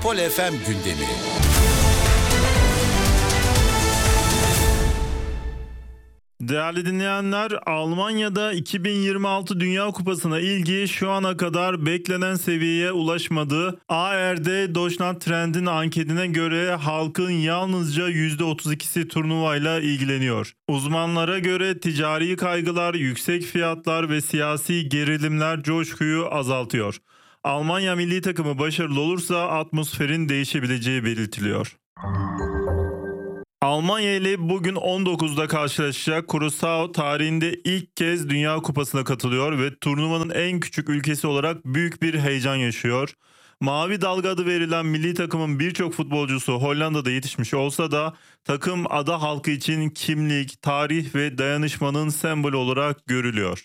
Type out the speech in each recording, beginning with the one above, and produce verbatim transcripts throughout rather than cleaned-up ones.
Metropol F M gündemi. Değerli dinleyenler, Almanya'da iki bin yirmi altı Dünya Kupası'na ilgi şu ana kadar beklenen seviyeye ulaşmadı. A R D Deutschland Trend'in anketine göre halkın yalnızca yüzde otuz ikisi turnuvayla ilgileniyor. Uzmanlara göre ticari kaygılar, yüksek fiyatlar ve siyasi gerilimler coşkuyu azaltıyor. Almanya milli takımı başarılı olursa atmosferin değişebileceği belirtiliyor. Almanya ile bugün on dokuzda karşılaşacak Curaçao tarihinde ilk kez Dünya Kupası'na katılıyor ve turnuvanın en küçük ülkesi olarak büyük bir heyecan yaşıyor. Mavi Dalga adı verilen milli takımın birçok futbolcusu Hollanda'da yetişmiş olsa da takım ada halkı için kimlik, tarih ve dayanışmanın sembolü olarak görülüyor.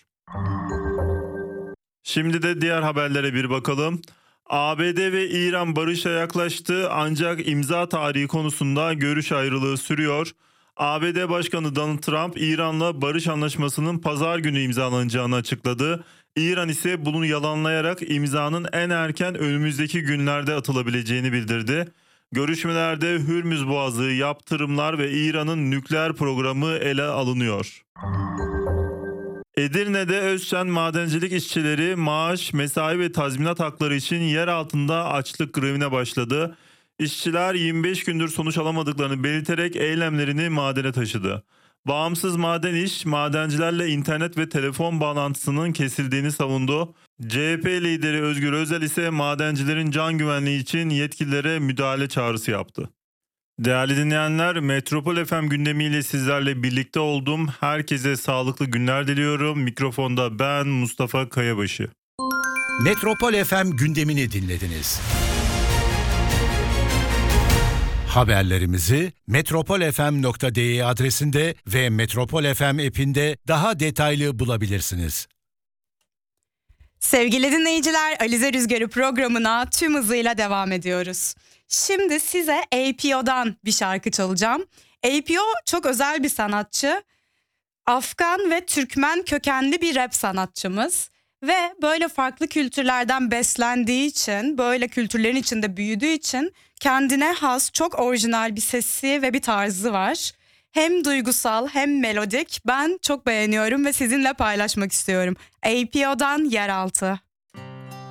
Şimdi de diğer haberlere bir bakalım. A B D ve İran barışa yaklaştı ancak imza tarihi konusunda görüş ayrılığı sürüyor. A B D Başkanı Donald Trump İran'la barış anlaşmasının pazar günü imzalanacağını açıkladı. İran ise bunu yalanlayarak imzanın en erken önümüzdeki günlerde atılabileceğini bildirdi. Görüşmelerde Hürmüz Boğazı, yaptırımlar ve İran'ın nükleer programı ele alınıyor. Edirne'de Özçen madencilik işçileri maaş, mesai ve tazminat hakları için yer altında açlık grevine başladı. İşçiler yirmi beş gündür sonuç alamadıklarını belirterek eylemlerini madene taşıdı. Bağımsız Maden İş, madencilerle internet ve telefon bağlantısının kesildiğini savundu. C H P lideri Özgür Özel ise madencilerin can güvenliği için yetkililere müdahale çağrısı yaptı. Değerli dinleyenler, Metropol F M gündemiyle sizlerle birlikte oldum. Herkese sağlıklı günler diliyorum. Mikrofonda ben Mustafa Kayabaşı. Metropol F M gündemini dinlediniz. Haberlerimizi metropol f m nokta d e adresinde ve Metropol F M app'inde daha detaylı bulabilirsiniz. Sevgili dinleyiciler, Alize Rüzgarı programına tüm hızıyla devam ediyoruz. Şimdi size A P O'dan bir şarkı çalacağım. A P O çok özel bir sanatçı. Afgan ve Türkmen kökenli bir rap sanatçımız. Ve böyle farklı kültürlerden beslendiği için, böyle kültürlerin içinde büyüdüğü için kendine has, çok orijinal bir sesi ve bir tarzı var. Hem duygusal hem melodik. Ben çok beğeniyorum ve sizinle paylaşmak istiyorum. A P O'dan Yeraltı.